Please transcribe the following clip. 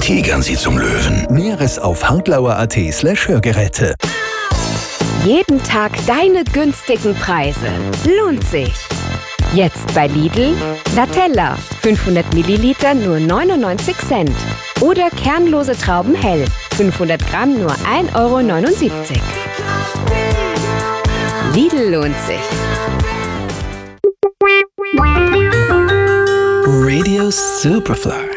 tigern sie zum Löwen. Näheres auf hartlauer.at/Hörgeräte. Jeden Tag deine günstigen Preise. Lohnt sich. Jetzt bei Lidl Latella 500 Milliliter nur 99 Cent. Oder kernlose Trauben hell 500 Gramm nur 1,79 €. Lidl lohnt sich. Radio Superfly.